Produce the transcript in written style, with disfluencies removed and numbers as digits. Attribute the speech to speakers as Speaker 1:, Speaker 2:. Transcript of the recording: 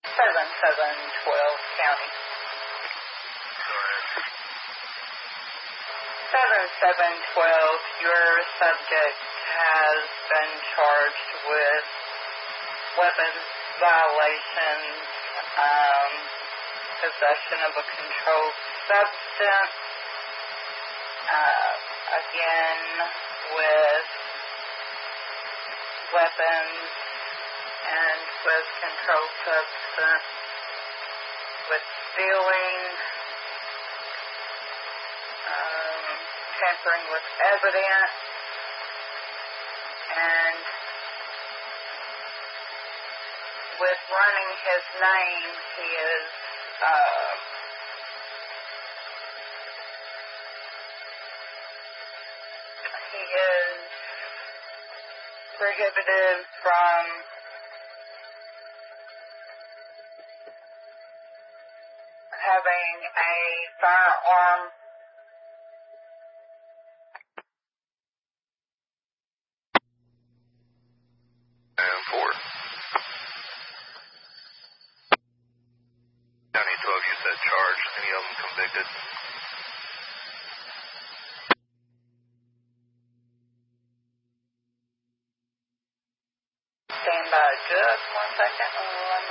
Speaker 1: 7712 County. 7712, your subject has been charged with weapons violations, possession of a controlled substance, again with weapons and with controlled substance, with stealing, tampering with evidence, and with running his name, he is prohibited from having a firearm.
Speaker 2: And 4. County 12, you said charged. Any of them convicted?
Speaker 1: Stand by just 1 second.